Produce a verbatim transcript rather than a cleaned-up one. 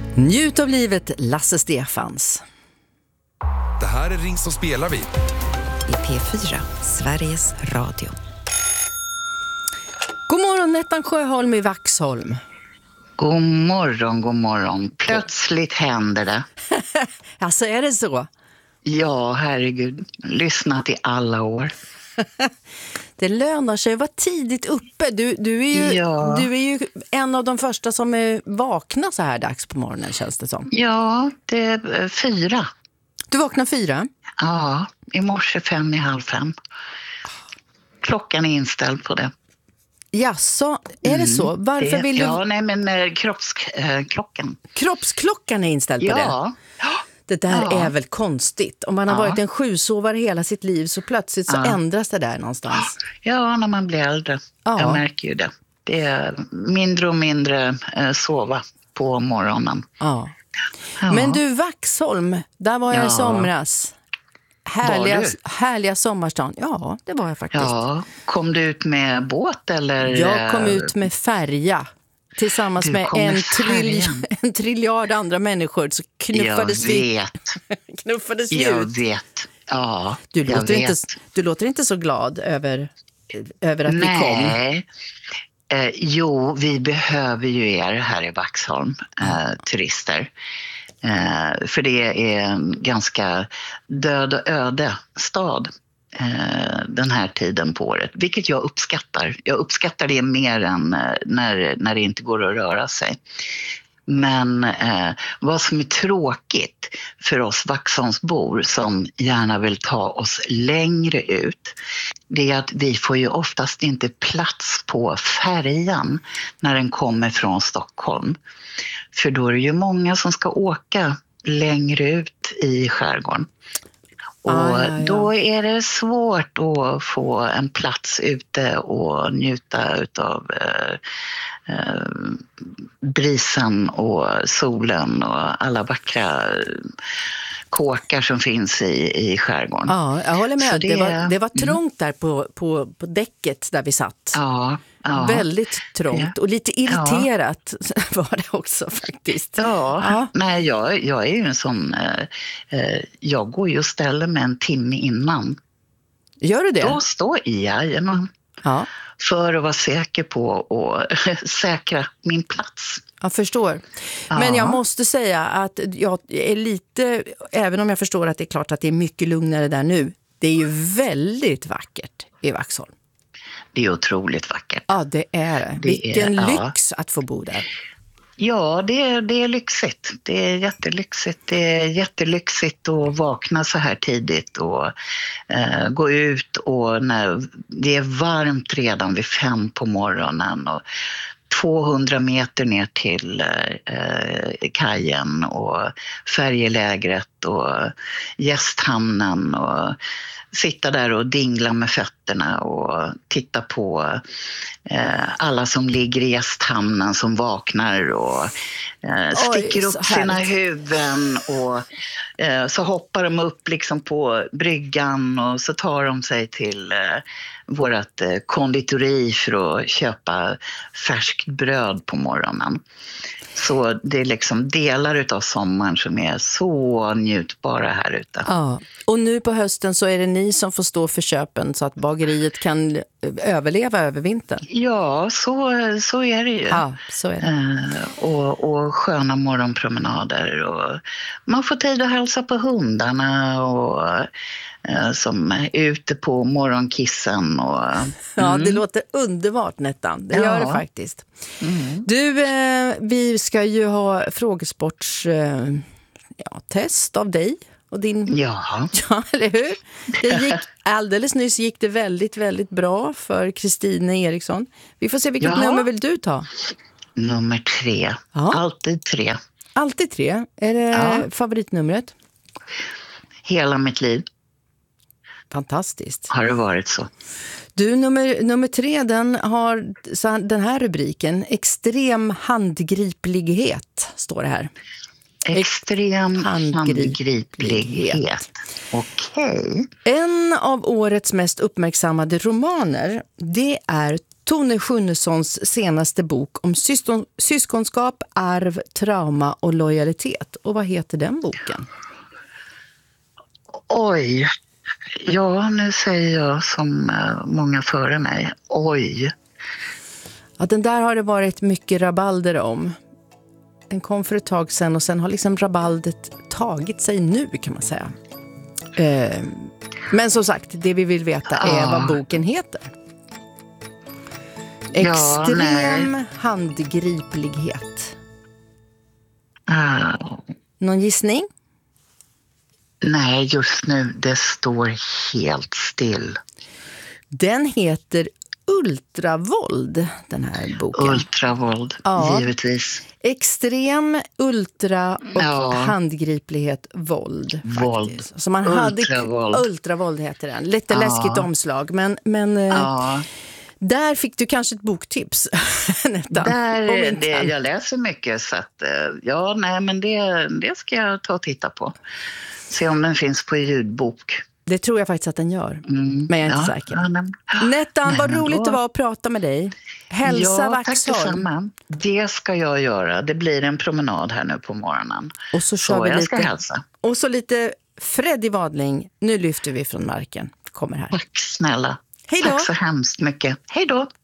Njut av livet, Lasse Stefans. Det här är Ring så spelar vi. I P fyra, Sveriges Radio. God morgon, Nettan Sjöholm i Vaxholm. God morgon, god morgon. Plötsligt händer det. Alltså, är det så? Ja, herregud. Lyssnat i alla år. Det lönar sig att vara tidigt uppe. Du, du, är ju, Ja. du är ju en av de första som är vakna så här dags på morgonen, känns det som. Ja, det är fyra. Du vaknar fyra? Ja, i morse fem i halv fem. Klockan är inställd på det. Jaså, är det så? Varför det, vill du... Ja, nej men eh, kroppsklockan. Eh, Kroppsklockan är inställd på det? Ja. Det där Ja. är väl konstigt. Om man har Ja. varit en sjusovare hela sitt liv så plötsligt så Ja. ändras det där någonstans. Ja, när man blir äldre. Ja. Jag märker ju det. Det är mindre och mindre eh, sova på morgonen. Ja. Ja. Men du, Vaxholm, där var jag Ja. i somras. Härliga, Var du? härliga sommarstan. Ja, det var jag faktiskt. Ja, kom du ut med båt eller? Jag kom eh, ut med färja tillsammans Du med kom med en, tril, färjan. en triljard andra människor. Så Jag knuffades vi, vet, knuffades vi jag ut. vet. Ja, Du jag låter, vet. inte, du låter inte så glad över, över att vi kom. Nej, eh, jo, vi behöver ju er här i Vaxholm, eh, turister. Eh, för det är en ganska död och öde stad eh, den här tiden på året. Vilket jag uppskattar. Jag uppskattar det mer än eh, när, när det inte går att röra sig. Men eh, vad som är tråkigt för oss Vaxholmsbor som gärna vill ta oss längre ut, det är att vi får ju oftast inte plats på färjan när den kommer från Stockholm. För då är det ju många som ska åka längre ut i skärgården. Och Ah, ja, ja. då är det svårt att få en plats ute och njuta utav eh, eh, brisen och solen och alla vackra kåkar som finns i, i skärgården. Ja, jag håller med. Så Det, det- var, det var trångt där på, på, på däcket där vi satt. Ja, ja. Väldigt trångt Ja. och lite irriterat var det också faktiskt. Ja, Ja. nej, jag, jag är ju en sån... Eh, eh, jag går ju och ställer mig en timme innan. Gör du det? Då står jag man, Ja, för att vara säker på att säkra min plats. jag förstår. Ja. Men jag måste säga att jag är lite, även om jag förstår att det är klart att det är mycket lugnare där nu, det är ju väldigt vackert i Vaxholm. Det är otroligt vackert. Ja, det är det. Det Vilken är- ja. lyx att få bo där. Ja, det är, det är lyxigt. Det är jättelyxigt. Det är jättelyxigt att vakna så här tidigt och eh, gå ut och när det är varmt redan vid fem på morgonen och tvåhundra meter ner till eh, kajen och färjelägret och gästhamnen och sitta där och dingla med fötterna och titta på eh, alla som ligger i gästhamnen som vaknar och eh, sticker Oj, upp så sina härligt. huvuden och eh, så hoppar de upp liksom på bryggan och så tar de sig till eh, vårat eh, konditori för att köpa färskt bröd på morgonen. Så det är liksom delar utav sommaren som är så njutbara här ute. Ja, och nu på hösten så är det ni som får stå för köpen så att bageriet kan överleva över vintern. Ja, så, så är det ju. Ja, så är det. Eh, och, och sköna morgonpromenader. Och man får tid att hälsa på hundarna och, eh, som är ute på morgonkissen. Och, Ja, det låter underbart, Nettan. Det Ja. gör det faktiskt. mm. Du, eh, vi ska ju ha frågesports eh, ja, test av dig och din... Ja, Ja, eller hur? Det gick, alldeles nyss gick det väldigt, väldigt bra för Kristina Eriksson. Vi får se, vilket Ja. nummer vill du ta? nummer tre. Ja. Alltid tre. Alltid tre. Är det Ja. favoritnumret? Hela mitt liv Fantastiskt. har det varit så. Du, nummer, nummer tre, den har så den här rubriken. Extrem handgriplighet, står det här. Extrem handgriplighet. handgriplighet. Okej. En av årets mest uppmärksammade romaner, det är Tone Schunnessons senaste bok om syskon, syskonskap, arv, trauma och lojalitet. Och vad heter den boken? Oj, ja nu säger jag som många före mig, oj. Ja, den där har det varit mycket rabalder om. Den kom för ett tag sedan och sen har liksom rabaldet tagit sig nu kan man säga. Eh, men som sagt, det vi vill veta är ja. vad boken heter. Extrem ja, handgriplighet. Uh, Någon gissning? nej, just nu det står helt still. Den heter Ultravåld, den här boken. Ultravåld, ja. givetvis. Extrem, ultra och ja. handgriplighet, våld. Våld. Faktiskt. Så man ultravåld. hade ultravåld heter den. Lite ja. läskigt omslag, men, men ja. där fick du kanske ett boktips. där, det, jag läser mycket så att ja, nej men det, det ska jag ta och titta på. Se om den finns på ljudbok. Det tror jag faktiskt att den gör. Mm. Men jag är inte ja, säker. Ja, nej. Nettan, nej, vad roligt då... det var att prata med dig. Hälsa ja, Vaxholm. Det ska jag göra. Det blir en promenad här nu på morgonen. Och så kör så vi jag lite. ska hälsa. Och så lite Freddy Wadling. Nu lyfter vi från marken. Kommer här. Tack snälla. Hej då. Tack så hemskt mycket. Hej då.